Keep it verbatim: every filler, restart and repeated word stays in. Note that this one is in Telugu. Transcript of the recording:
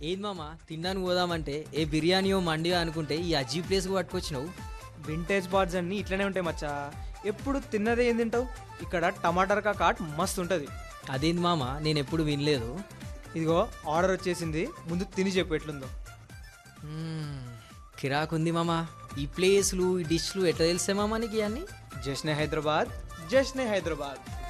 ఏది మామ తిన్నాను పోదామంటే ఏ బిర్యానీయో మండియో అనుకుంటే ఈ అజీ ప్లేస్కి పట్టుకొచ్చినావు. వింటేజ్ బార్స్ అన్నీ ఇట్లనే ఉంటాయి మచ్చా. ఎప్పుడు తిన్నదే ఏం తింటావు? ఇక్కడ టమాటర్ కాట్ మస్తు ఉంటుంది. అదేంది మామ నేను ఎప్పుడు వినలేదు. ఇదిగో ఆర్డర్ వచ్చేసింది, ముందు తిని చెప్పు ఎట్లుందో. మ్మ్, కిరాకుంది మామ. ఈ ప్లేస్లు ఈ డిష్లు ఎట్లా తెలిసే మామ నీకు ఇవన్నీ? జశ్నే హైదరాబాద్, జశ్నే హైదరాబాద్.